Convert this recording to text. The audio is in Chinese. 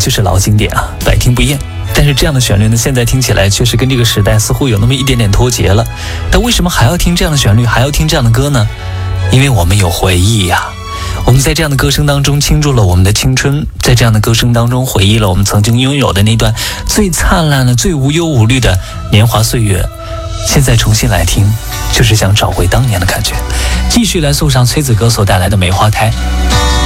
就是老经典啊，百听不厌。但是这样的旋律呢，现在听起来确实跟这个时代似乎有那么一点点脱节了。但为什么还要听这样的旋律，还要听这样的歌呢？因为我们有回忆呀。我们在这样的歌声当中倾注了我们的青春，在这样的歌声当中回忆了我们曾经拥有的那段最灿烂的、最无忧无虑的年华岁月。现在重新来听，就是想找回当年的感觉。继续来送上崔子歌所带来的《梅花胎》。